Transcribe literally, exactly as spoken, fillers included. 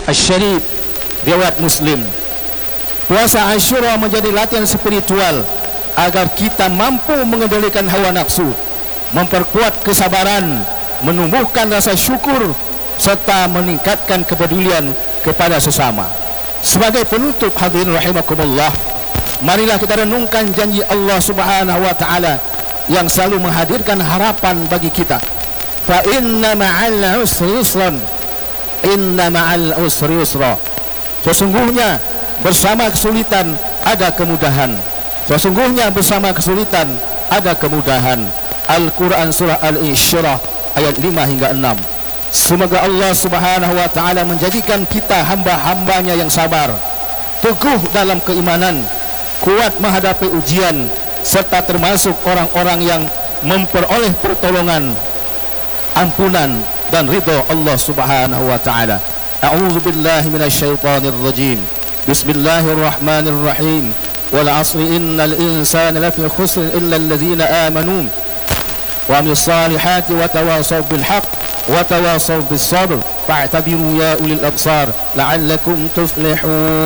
Asy-Syarif riwayat Muslim. Puasa Asyura menjadi latihan spiritual agar kita mampu mengendalikan hawa nafsu, memperkuat kesabaran, menumbuhkan rasa syukur serta meningkatkan kepedulian kepada sesama. Sebagai penutup hadirin rahimakumullah, marilah kita renungkan janji Allah Subhanahu wa taala yang selalu menghadirkan harapan bagi kita. Fa inna ma'al usri yusran, inna ma'al usri yusra. Sesungguhnya bersama kesulitan ada kemudahan. Sesungguhnya bersama kesulitan ada kemudahan. Al-Quran surah Al-Insyirah ayat lima hingga enam. Semoga Allah Subhanahu wa taala menjadikan kita hamba-hambanya yang sabar, teguh dalam keimanan, kuat menghadapi ujian, serta termasuk orang-orang yang memperoleh pertolongan, ampunan dan ridha Allah Subhanahu wa taala. A'udzu billahi minasyaitonir rajim. Bismillahirrahmanirrahim. Wal 'asri innal insana lafi khusr illa alladhina amanu wa 'amilus salihati wa tawasaw bil haqq wa tawasaw bis sabr fa'tabiru ya ulil absar la'allakum tuflihun.